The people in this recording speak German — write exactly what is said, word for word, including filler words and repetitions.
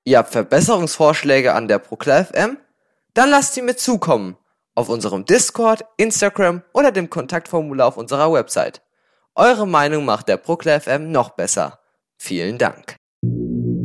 Ihr habt Verbesserungsvorschläge an der Procla F M? Dann lasst sie mir zukommen. Auf unserem Discord, Instagram oder dem Kontaktformular auf unserer Website. Eure Meinung macht der Procla F M noch besser. Vielen Dank.